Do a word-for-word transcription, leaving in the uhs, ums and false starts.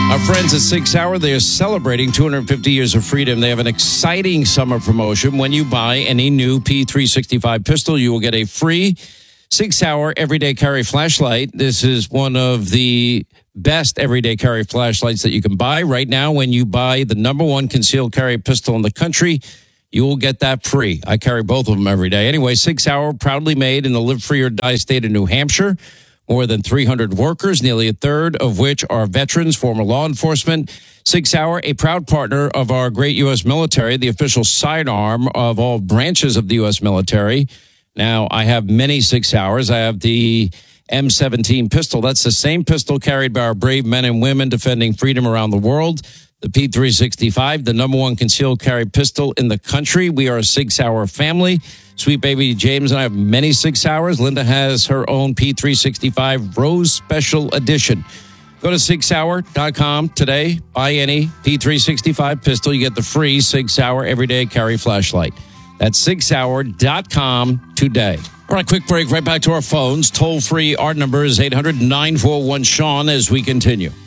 Our friends at Sig Sauer, they are celebrating two hundred fifty years of freedom. They have an exciting summer promotion. When you buy any new P three sixty-five pistol, you will get a free Sig Sauer everyday carry flashlight. This is one of the best everyday carry flashlights that you can buy. Right now, when you buy the number one concealed carry pistol in the country, you will get that free. I carry both of them every day. Anyway, Sig Sauer, proudly made in the Live Free or Die state of New Hampshire. More than three hundred workers, nearly a third of which are veterans, former law enforcement. Sig Sauer, a proud partner of our great U S military, the official sidearm of all branches of the U S military. Now, I have many Sig Sauers. I have the M seventeen pistol. That's the same pistol carried by our brave men and women defending freedom around the world. The P three sixty-five, the number one concealed carry pistol in the country. We are a Sig Sauer family. Sweet baby James and I have many Sig Sauers. Linda has her own P three sixty-five Rose Special Edition. Go to sig sauer dot com today. Buy any P three sixty-five pistol. You get the free Sig Sauer Everyday Carry Flashlight. That's sig sauer dot com today. All right, quick break. Right back to our phones. Toll free. Our number is eight hundred nine four one Sean as we continue.